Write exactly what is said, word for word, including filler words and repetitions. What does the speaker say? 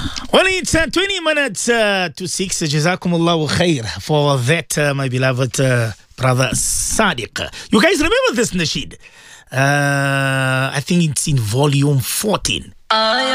Well, it's uh, twenty minutes uh, to six. Jazakumullahu khair for that, uh, my beloved uh, brother Sadiq. You guys remember this nasheed? Uh, I think it's in volume fourteen.